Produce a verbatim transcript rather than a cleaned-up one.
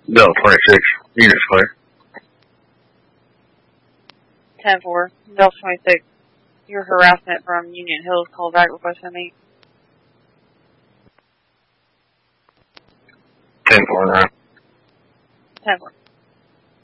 Delta twenty-six, units clear. ten four, Delta twenty-six, your harassment from Union Hills, call back request to me. ten four nine. ten four.